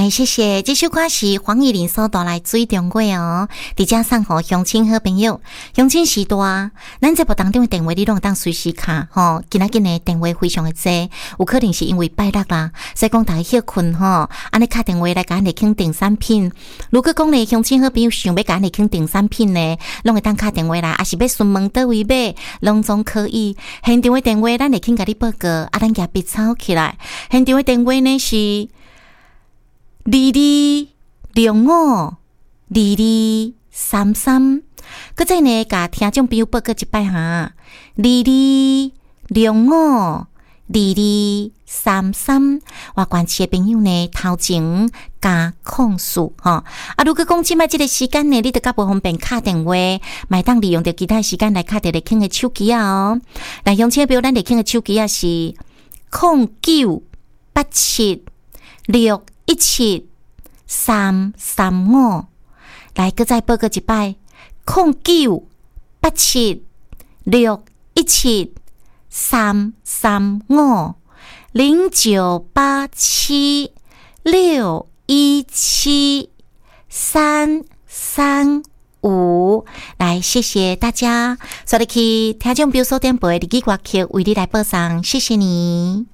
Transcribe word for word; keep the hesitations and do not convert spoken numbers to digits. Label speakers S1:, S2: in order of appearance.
S1: 来，谢谢。这首歌是黄义玲所带来水中过哦，伫遮送互乡亲好朋友。乡亲时代，咱节目当中的电话你拢当随时卡吼。今仔日的电话非常的多，有可能是因为拜六啦，所以讲大家休困吼，安尼打电话来甲咱来订订产品。如果讲咧乡亲好朋友想要甲咱来订订产品呢，拢会当打电话来，还是要询问倒位买，拢总可以。现场的电话咱来请甲你报告，啊，咱举笔抄起来。现场的电话呢是。二二六五二二三三，搁再呢，甲听众朋友报告一摆哈。二二六五二二三三，我关系的朋友呢，头前加控诉哈。啊，如果讲即摆即个时间呢，你得较不方便打电话，买当利用着其他时间来打电话听的手机啊哦。来，乡亲朋友，咱来听的手机啊是零九八七六。一七三三五，来，搁再报告一摆，零九八七六一七三三五，零九八七六一七三三五。来，谢谢大家，所以去听众朋友所点播的日语歌曲为你来播送，谢谢你。